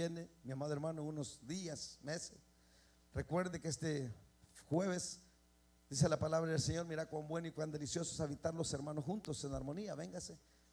viene, mi amado hermano, en unos días, meses. Recuerde que este jueves dice la palabra del Señor: mira cuán bueno y cuán delicioso es habitar los hermanos juntos en armonía. Véngase,